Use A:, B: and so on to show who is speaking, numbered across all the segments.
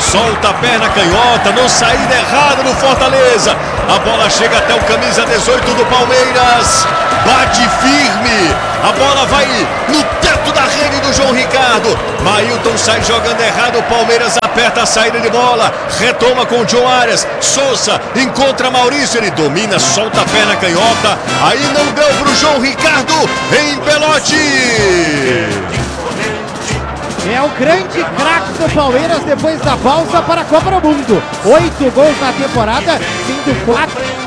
A: solta a perna canhota, não saída errada no Fortaleza. A bola chega até o camisa 18 do Palmeiras, bate firme, a bola vai no teto da rede do João Ricardo. Mailton sai jogando errado, o Palmeiras aperta a saída de bola, retoma com o John Arias. Souza encontra Maurício, ele domina, solta a perna canhota, aí não deu pro João Ricardo em Belotti.
B: É o grande craque do Palmeiras depois da pausa para a Copa do Mundo. 8 gols na temporada, sendo 4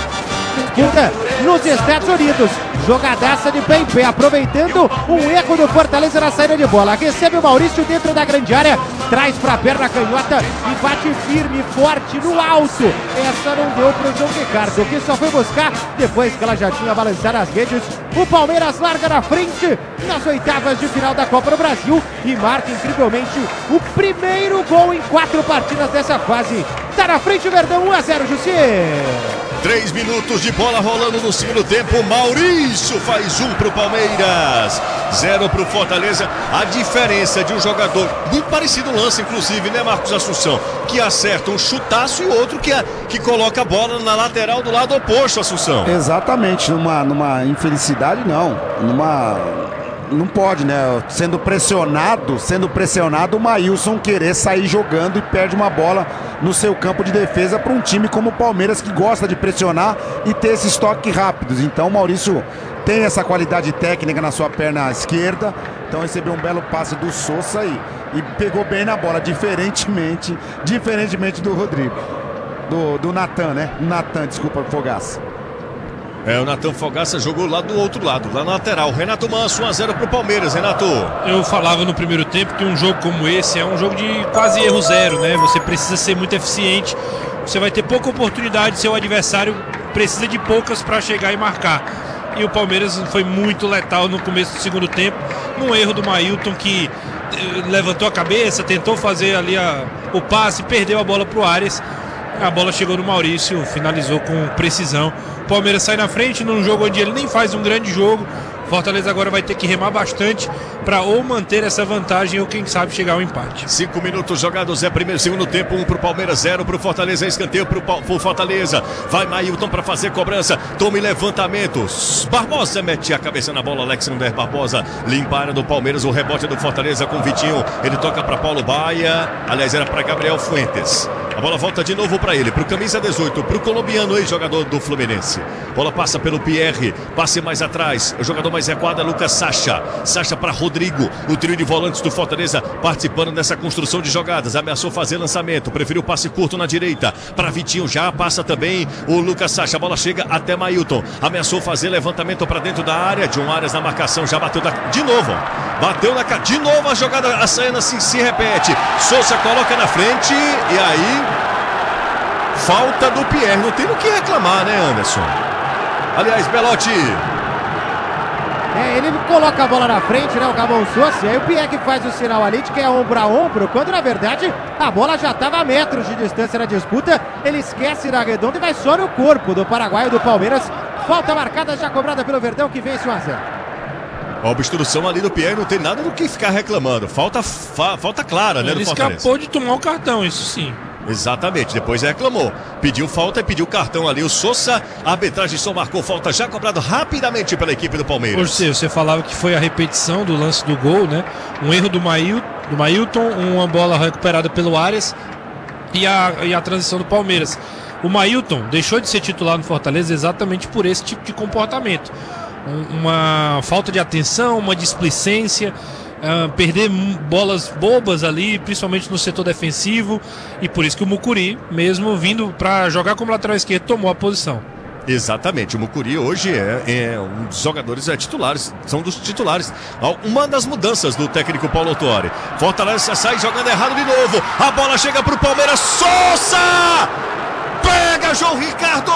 B: nos Estados Unidos. Jogadaça de pé em pé, aproveitando um erro do Fortaleza na saída de bola. Recebe o Maurício dentro da grande área, traz para a perna canhota e bate firme, forte, no alto. Essa não deu para o João Ricardo, que só foi buscar depois que ela já tinha balançado as redes. O Palmeiras larga na frente nas oitavas de final da Copa do Brasil e marca incrivelmente o primeiro gol em 4 partidas dessa fase. Tá na frente o Verdão, 1-0, Jussier.
A: 3 minutos de bola rolando no segundo tempo. Maurício faz 1 pro Palmeiras, 0 pro Fortaleza. A diferença de um jogador, muito parecido o lance inclusive, né, Marcos Assunção, que acerta um chutaço e outro que coloca a bola na lateral do lado oposto, Assunção.
C: Exatamente, numa infelicidade não pode, né? Sendo pressionado, o Maílson querer sair jogando e perde uma bola no seu campo de defesa para um time como o Palmeiras, que gosta de pressionar e ter esses toques rápidos. Então o Maurício tem essa qualidade técnica na sua perna esquerda, então recebeu um belo passe do Souza e pegou bem na bola, diferentemente do Rodrigo, do Natan, né? Natan, desculpa, Fogaça.
A: O Natan Fogaça jogou lá do outro lado, lá na lateral. Renato Manso, 1-0 pro Palmeiras, Renato.
D: Eu falava no primeiro tempo que um jogo como esse é um jogo de quase erro zero, né? Você precisa ser muito eficiente, você vai ter pouca oportunidade, seu adversário precisa de poucas para chegar e marcar. E o Palmeiras foi muito letal no começo do segundo tempo, num erro do Mailton, que levantou a cabeça, tentou fazer ali o passe, perdeu a bola pro Arias. A bola chegou no Maurício, finalizou com precisão. O Palmeiras sai na frente num jogo onde ele nem faz um grande jogo. Fortaleza agora vai ter que remar bastante para ou manter essa vantagem ou quem sabe chegar ao empate.
A: 5 minutos jogados, segundo tempo, 1 pro Palmeiras, 0 pro Fortaleza, escanteio pro Fortaleza. Vai Mailton para fazer cobrança, tome levantamento. Barbosa mete a cabeça na bola, Alexander Barbosa limpa a área do Palmeiras, o rebote do Fortaleza com Vitinho. Ele toca para Paulo Baia, aliás era para Gabriel Fuentes. A bola volta de novo para ele, pro camisa 18, pro colombiano, ex-jogador do Fluminense. Bola passa pelo Pierre, passe mais atrás, o jogador mais recuado é Lucas Sacha. Sacha para Rodrigo, o trio de volantes do Fortaleza participando dessa construção de jogadas. Ameaçou fazer lançamento, preferiu passe curto na direita para Vitinho, já passa também o Lucas Sacha. A bola chega até Mailton, ameaçou fazer levantamento para dentro da área. John Arias na marcação, já bateu de novo. De novo a jogada, a cena se repete. Souza coloca na frente e aí falta do Pierre, não tem o que reclamar, né, Anderson? Aliás, Belotti.
B: Ele coloca a bola na frente, né, o Gabão Souza, e aí o Pierre que faz o sinal ali de que é ombro a ombro, quando na verdade a bola já estava a metros de distância na disputa. Ele esquece da redonda e vai só no corpo do paraguaio do Palmeiras. Falta marcada, já cobrada pelo Verdão, que vence 1-0.
A: A obstrução ali do Pierre, não tem nada do que ficar reclamando. Falta clara, né,
D: do
A: Fortaleza.
D: Ele escapou de tomar o cartão, isso sim.
A: Exatamente, depois reclamou, pediu falta e pediu cartão ali. O Souza, a arbitragem só marcou falta, já cobrado rapidamente pela equipe do Palmeiras.
D: Você falava que foi a repetição do lance do gol, né? Um erro do Mailton, uma bola recuperada pelo Arias e a transição do Palmeiras. O Mailton deixou de ser titular no Fortaleza exatamente por esse tipo de comportamento. Uma falta de atenção, uma displicência, perder bolas bobas ali, principalmente no setor defensivo, e por isso que o Mucuri, mesmo vindo para jogar como lateral esquerdo, tomou a posição.
A: Exatamente, o Mucuri hoje é um dos jogadores titulares, são dos titulares. Uma das mudanças do técnico Paulo Autuori. Fortaleza sai jogando errado de novo, a bola chega pro Palmeiras, Souza! Pega João Ricardo!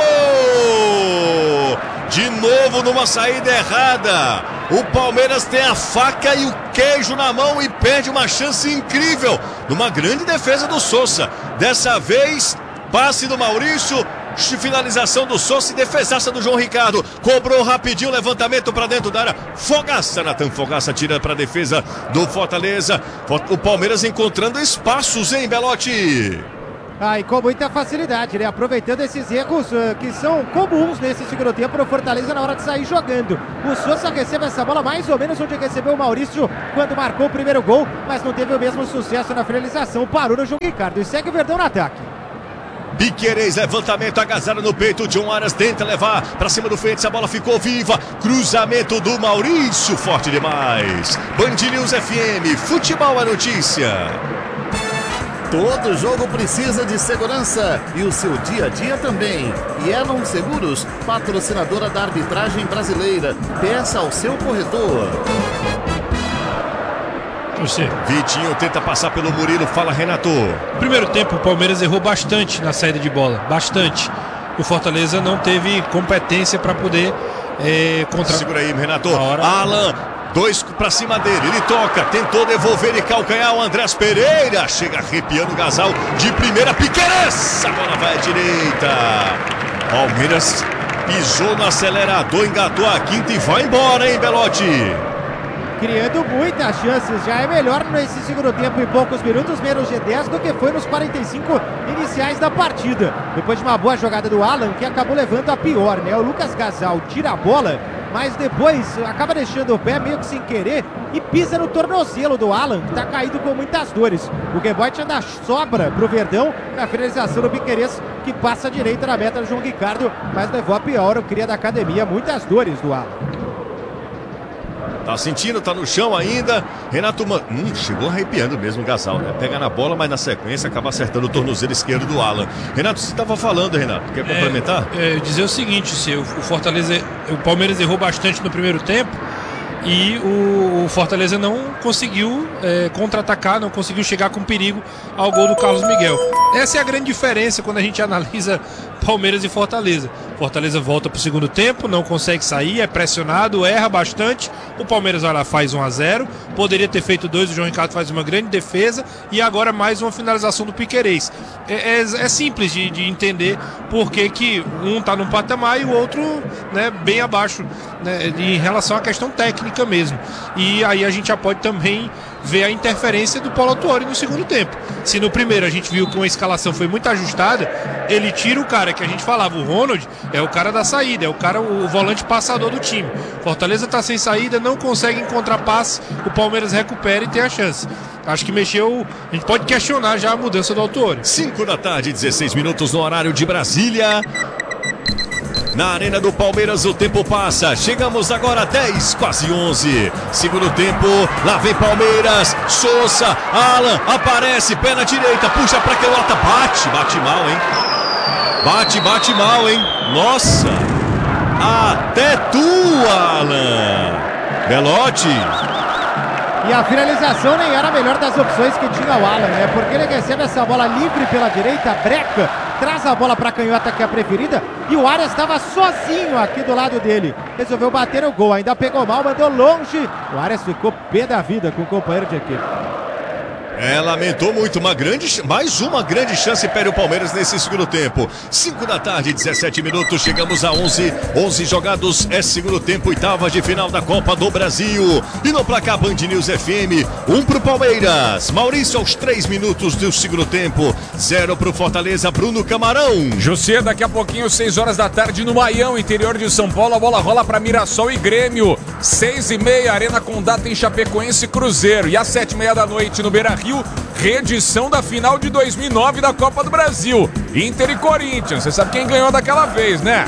A: De novo numa saída errada. O Palmeiras tem a faca e o queijo na mão e perde uma chance incrível numa grande defesa do Souza. Dessa vez, passe do Maurício, Finalização do Sousa e defesaça do João Ricardo. Cobrou rapidinho, levantamento para dentro da área. Fogaça, Natan Fogaça tira para a defesa do Fortaleza. O Palmeiras encontrando espaços, hein, Belotti?
B: E com muita facilidade, né? Aproveitando esses erros que são comuns nesse segundo tempo no Fortaleza na hora de sair jogando. O Sousa recebe essa bola mais ou menos onde recebeu o Maurício quando marcou o primeiro gol, mas não teve o mesmo sucesso na finalização. Parou no João Ricardo e segue o Verdão no ataque.
A: Piquerez, levantamento, agasalho no peito. John Arias tenta levar para cima do Fentes. A bola ficou viva. Cruzamento do Maurício, forte demais. Band News FM, futebol é notícia.
E: Todo jogo precisa de segurança e o seu dia a dia também. E Elon Seguros, patrocinadora da arbitragem brasileira. Peça ao seu corretor.
A: Vitinho tenta passar pelo Murilo, fala Renato.
D: Primeiro tempo o Palmeiras errou bastante na saída de bola, bastante. O Fortaleza não teve competência para poder
A: Segura aí, Renato. Alan, 2 para cima dele, ele toca, tentou devolver e calcanhar o Andrés Pereira. Chega arrepiando o Gasal de primeira, Piquerez. A bola vai à direita. Palmeiras pisou no acelerador, engatou a quinta e vai embora, hein, Belotti?
B: Criando muitas chances, já é melhor nesse segundo tempo em poucos minutos, menos de 10 do que foi nos 45 iniciais da partida. Depois de uma boa jogada do Alan, que acabou levando a pior, né? O Lucas Gasal tira a bola, mas depois acaba deixando o pé meio que sem querer e pisa no tornozelo do Alan, que tá caído com muitas dores. O Geboit anda sobra pro Verdão na finalização do Piquerez, que passa à direita na meta do João Ricardo, mas levou a pior, o cria da academia, muitas dores do Alan.
A: Tá sentindo, tá no chão ainda. Renato chegou arrepiando mesmo o Gasal, né? Pega na bola, mas na sequência acaba acertando o tornozelo esquerdo do Alan. Renato, você estava falando, Renato, quer complementar?
D: Dizer o seguinte, o Fortaleza, o Palmeiras errou bastante no primeiro tempo e o Fortaleza não conseguiu contra-atacar, não conseguiu chegar com perigo ao gol do Carlos Miguel. Essa é a grande diferença quando a gente analisa Palmeiras e Fortaleza. Fortaleza volta para o segundo tempo, não consegue sair, é pressionado, erra bastante. O Palmeiras vai lá, faz 1-0, poderia ter feito 2, o João Ricardo faz uma grande defesa e agora mais uma finalização do Piquerez. É simples de entender por que um está num patamar e o outro, né, bem abaixo, né, em relação à questão técnica mesmo. E aí a gente já pode também ver a interferência do Paulo Autuori no segundo tempo. Se no primeiro a gente viu que uma escalação foi muito ajustada, ele tira o cara que a gente falava, o Ronald é o cara da saída, é o volante passador do time. Fortaleza está sem saída, não consegue encontrar passe, o Palmeiras recupera e tem a chance. Acho que mexeu, a gente pode questionar já a mudança do Autuori.
A: 5 da tarde, 16 minutos no horário de Brasília. Na arena do Palmeiras o tempo passa, chegamos agora a 10, quase 11. Segundo tempo, lá vem Palmeiras, Sousa, Alan, aparece, pé na direita, puxa pra canhota, bate mal, hein? Bate mal, hein? Nossa! Até tu, Alan! Belotti!
B: E a finalização nem era a melhor das opções que tinha o Alan, né? Porque ele recebe essa bola livre pela direita, breca, traz a bola para a canhota, que é a preferida, e o Arias estava sozinho aqui do lado dele. Resolveu bater o gol, ainda pegou mal, mandou longe. O Arias ficou pé da vida com o companheiro de equipe.
A: Lamentou muito, mais uma grande chance perde o Palmeiras nesse segundo tempo. 5 da tarde, 17 minutos, chegamos a 11 jogados, é segundo tempo, oitavas de final da Copa do Brasil. E no placar Band News FM, 1 pro Palmeiras, Maurício aos 3 minutos do segundo tempo, 0 pro Fortaleza, Bruno Camarão.
F: José, daqui a pouquinho, 6 horas da tarde no Maião, interior de São Paulo, a bola rola para Mirassol e Grêmio. 6h30, Arena Condá em Chapecoense e Cruzeiro. E às 7h30 da noite no Beira-Rio, reedição da final de 2009 da Copa do Brasil, Inter e Corinthians. Você sabe quem ganhou daquela vez, né?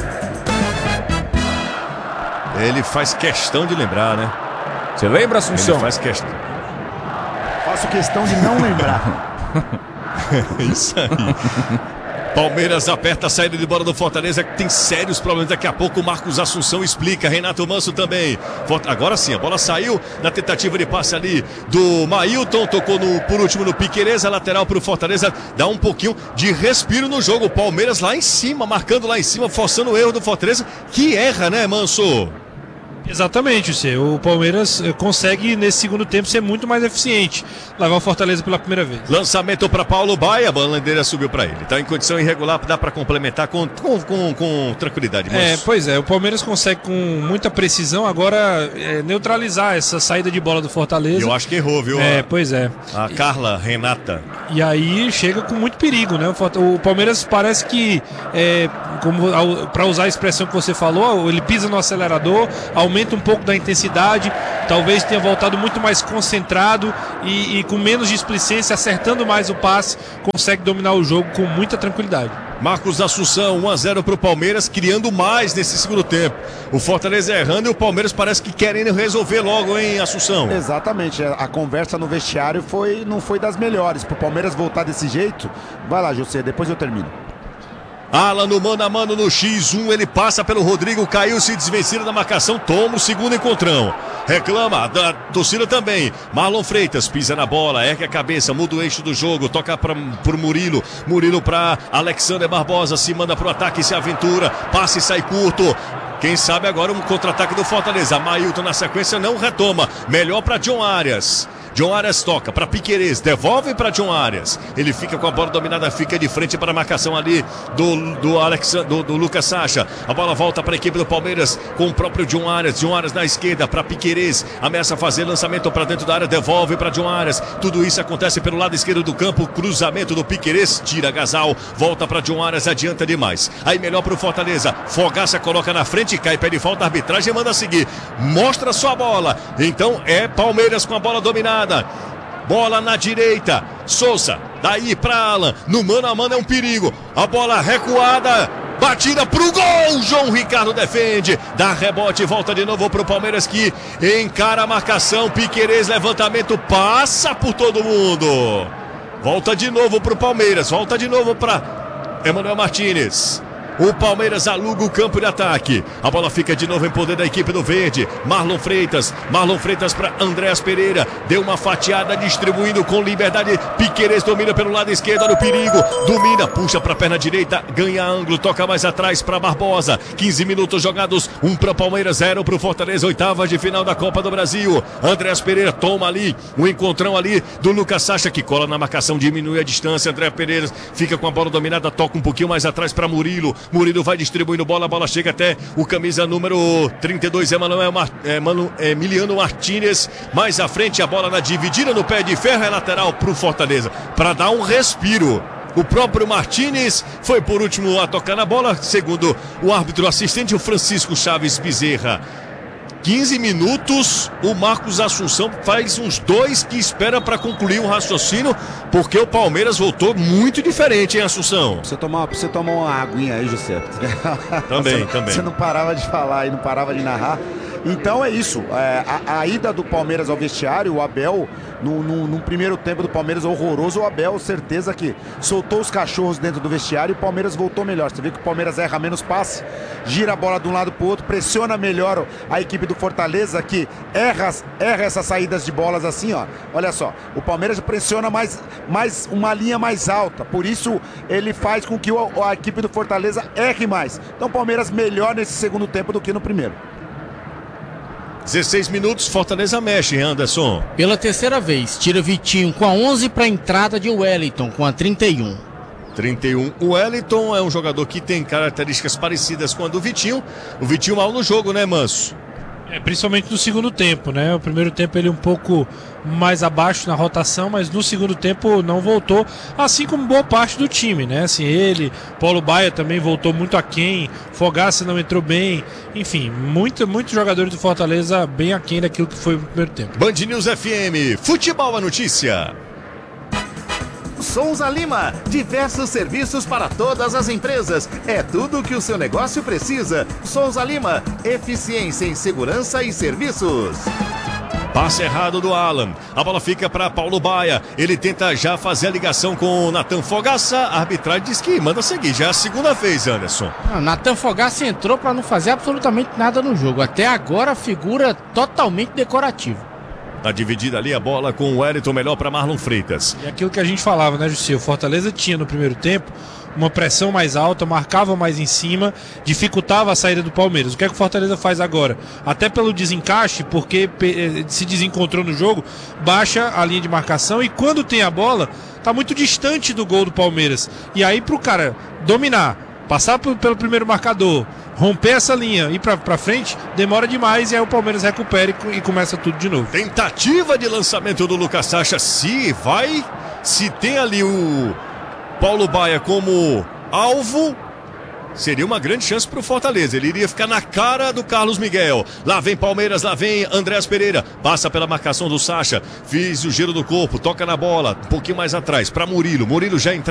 A: Ele faz questão de lembrar, né?
F: Você lembra, Assunção?
A: Ele faz questão.
C: Faço questão de não lembrar.
A: Isso aí. Palmeiras aperta a saída de bola do Fortaleza, que tem sérios problemas. Daqui a pouco o Marcos Assunção explica, Renato Manso também. Agora sim, a bola saiu na tentativa de passe ali do Mailton, tocou por último no Piquerez, a lateral para o Fortaleza, dá um pouquinho de respiro no jogo. O Palmeiras lá em cima, marcando lá em cima, forçando o erro do Fortaleza, que erra, né, Manso?
D: Exatamente, o Palmeiras consegue nesse segundo tempo ser muito mais eficiente, levar o Fortaleza pela primeira vez.
A: Lançamento para Paulo Baia, a bandeira subiu para ele. Está em condição irregular, dá para complementar com tranquilidade.
D: Pois é, o Palmeiras consegue com muita precisão agora neutralizar essa saída de bola do Fortaleza.
A: Eu acho que errou, viu?
D: Pois é.
A: A Carla Renata.
D: E aí chega com muito perigo, né? O Palmeiras parece que, para usar a expressão que você falou, ele pisa no acelerador, aumenta um pouco da intensidade, talvez tenha voltado muito mais concentrado e com menos displicência, acertando mais o passe, consegue dominar o jogo com muita tranquilidade.
A: Marcos Assunção, 1-0 para o Palmeiras, criando mais nesse segundo tempo. O Fortaleza errando e o Palmeiras parece que querendo resolver logo, hein, Assunção?
C: Exatamente, a conversa no vestiário não foi das melhores. Para o Palmeiras voltar desse jeito, vai lá, José, depois eu termino.
A: Alan no mano a mano no X1, ele passa pelo Rodrigo, caiu, se desvencilha da marcação, toma o segundo encontrão. Reclama da torcida também. Marlon Freitas pisa na bola, ergue a cabeça, muda o eixo do jogo, toca pro Murilo. Murilo para Alexander Barbosa, se manda pro ataque, se aventura, passa e sai curto. Quem sabe agora um contra-ataque do Fortaleza. Mailton na sequência não retoma. Melhor para John Arias. John Arias toca para Piquerez, devolve para John Arias. Ele fica com a bola dominada, fica de frente para a marcação ali do Lucas Sacha. A bola volta para a equipe do Palmeiras com o próprio John Arias. John Arias na esquerda para Piquerez. Ameaça fazer lançamento para dentro da área, devolve para John Arias. Tudo isso acontece pelo lado esquerdo do campo. Cruzamento do Piquerez, tira Gasal, volta para John Arias, adianta demais. Aí melhor para o Fortaleza. Fogaça coloca na frente, cai, pede falta, a arbitragem manda seguir. Mostra sua bola. Então é Palmeiras com a bola dominada. Bola na direita, Souza, daí para Alan, no mano a mano é um perigo, a bola recuada, batida pro gol, João Ricardo defende, dá rebote e volta de novo pro Palmeiras que encara a marcação, Piquerez, levantamento, passa por todo mundo, volta de novo pro Palmeiras, volta de novo para Emanuel Martínez. O Palmeiras aluga o campo de ataque. A bola fica de novo em poder da equipe do Verde. Marlon Freitas para Andréas Pereira. Deu uma fatiada, distribuindo com liberdade. Piquerez domina pelo lado esquerdo, olha o perigo. Domina, puxa para a perna direita, ganha ângulo, toca mais atrás para Barbosa. 15 minutos jogados, 1 para Palmeiras, 0 para o Fortaleza. Oitavas de final da Copa do Brasil. Andréas Pereira toma ali o encontrão ali do Lucas Sacha, que cola na marcação, diminui a distância. Andréas Pereira fica com a bola dominada, toca um pouquinho mais atrás para Murilo. Murilo vai distribuindo bola, a bola chega até o camisa número 32, Emiliano Martínez. Mais à frente, a bola na dividida no pé de ferro, é lateral para o Fortaleza, para dar um respiro. O próprio Martínez foi por último a tocar na bola, segundo o árbitro assistente, o Francisco Chaves Bezerra. 15 minutos, o Marcos Assunção faz uns 2 que espera para concluir um raciocínio, porque o Palmeiras voltou muito diferente, hein, Assunção?
C: Você tomar uma aguinha aí, José.
A: Também.
C: Você não parava de falar e não parava de narrar. Então é isso, a ida do Palmeiras ao vestiário, o Abel, num primeiro tempo do Palmeiras horroroso, o Abel, certeza que soltou os cachorros dentro do vestiário e o Palmeiras voltou melhor. Você vê que o Palmeiras erra menos passe, gira a bola de um lado para o outro, pressiona melhor a equipe do Fortaleza, que erra essas saídas de bolas assim, ó. Olha só, o Palmeiras pressiona mais uma linha mais alta, por isso ele faz com que a equipe do Fortaleza erre mais. Então o Palmeiras melhor nesse segundo tempo do que no primeiro.
A: 16 minutos, Fortaleza mexe, Anderson.
G: Pela terceira vez, tira Vitinho com a 11 para a entrada de Wellington com a 31.
A: 31. O Wellington é um jogador que tem características parecidas com a do Vitinho. O Vitinho mal no jogo, né, Manso?
D: Principalmente no segundo tempo, né? O primeiro tempo ele um pouco mais abaixo na rotação, mas no segundo tempo não voltou, assim como boa parte do time, né? Assim, Paulo Baia também voltou muito aquém, Fogaça não entrou bem, enfim, muitos jogadores do Fortaleza bem aquém daquilo que foi o primeiro tempo.
A: Band News FM, futebol a notícia.
E: Souza Lima, diversos serviços para todas as empresas. É tudo o que o seu negócio precisa. Souza Lima, eficiência em segurança e serviços.
A: Passe errado do Alan. A bola fica para Paulo Baia. Ele tenta já fazer a ligação com o Natan Fogaça. A arbitragem diz que manda seguir. Já é a segunda vez, Anderson.
G: Natan Fogaça entrou para não fazer absolutamente nada no jogo. Até agora, figura totalmente decorativa.
A: Tá dividida ali a bola com o Wellington, melhor para Marlon Freitas.
D: E aquilo que a gente falava, né, Jussi? O Fortaleza tinha no primeiro tempo uma pressão mais alta, marcava mais em cima, dificultava a saída do Palmeiras. O que é que o Fortaleza faz agora? Até pelo desencaixe, porque se desencontrou no jogo, baixa a linha de marcação e quando tem a bola, tá muito distante do gol do Palmeiras. E aí pro cara dominar, passar pelo primeiro marcador, romper essa linha e ir pra frente, demora demais e aí o Palmeiras recupera e começa tudo de novo.
A: Tentativa de lançamento do Lucas Sacha, se tem ali o Paulo Baia como alvo, seria uma grande chance para o Fortaleza. Ele iria ficar na cara do Carlos Miguel. Lá vem Palmeiras, lá vem Andréas Pereira. Passa pela marcação do Sacha. Fiz o giro do corpo, toca na bola, um pouquinho mais atrás para Murilo. Murilo já entra.